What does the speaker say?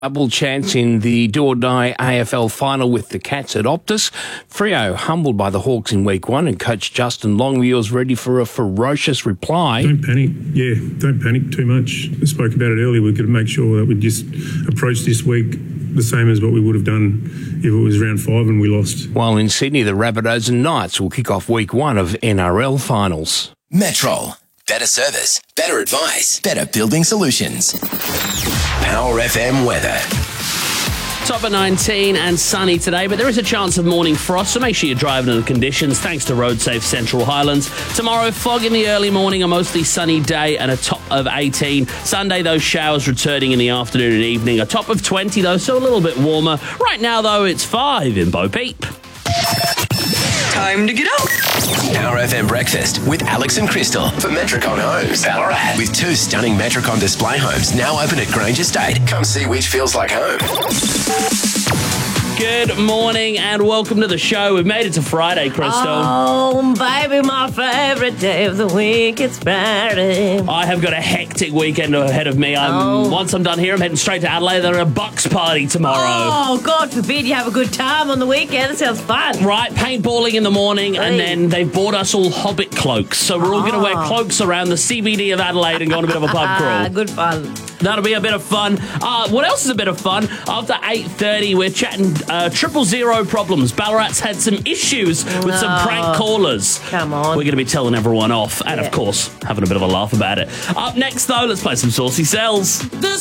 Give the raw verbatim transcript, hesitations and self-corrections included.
Double chance in the do-or-die A F L final with the Cats at Optus. Freo humbled by the Hawks in week one, and coach Justin Longview is ready for a ferocious reply. Don't panic. Yeah, don't panic too much. I spoke about it earlier. We've got to make sure that we just approach this week the same as what we would have done if it was round five and we lost. While in Sydney, the Rabbitohs and Knights will kick off week one of N R L finals. Metrol. Better service, better advice, better building solutions. Power F M weather. Top of nineteen and sunny today, but there is a chance of morning frost, so make sure you're driving in the conditions thanks to RoadSafe Central Highlands. Tomorrow, fog in the early morning, a mostly sunny day and a top of eighteen. Sunday, those showers returning in the afternoon and evening. A top of twenty, though, so a little bit warmer. Right now, though, it's five in Bo Peep. Time to get up. Power F M Breakfast with Alex and Crystal for Metricon Homes, Ballarat. With two stunning Metricon display homes now open at Grange Estate. Come see which feels like home. Good morning and welcome to the show. We've made it to Friday, Crystal. Oh, baby, my favourite day of the week, it's Friday. I have got a hectic weekend ahead of me. I'm, Oh. Once I'm done here, I'm heading straight to Adelaide. There's a Bucks party tomorrow. Oh, God forbid you have a good time on the weekend. That sounds fun. Right, paintballing in the morning, and Hey. then they've bought us all Hobbit cloaks. So we're all going to wear Oh. cloaks around the C B D of Adelaide and go on a bit of a pub Ah, crawl. good fun. That'll be a bit of fun. Uh, what else is a bit of fun? After eight thirty, we're chatting uh, triple zero problems. Ballarat's had some issues with some No. prank callers. Come on. We're going to be telling everyone off and, Yeah. of course, having a bit of a laugh about it. Up next, though, let's play some Saucy Cells.